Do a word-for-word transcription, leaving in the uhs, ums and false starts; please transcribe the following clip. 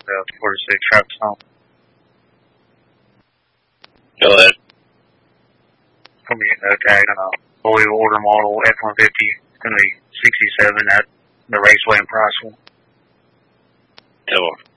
the forty-six Travis home. Go ahead. It's going to be a tag on a oil order model F one fifty. It's going to be sixty-seven at the Raceway in Priceville. Sure.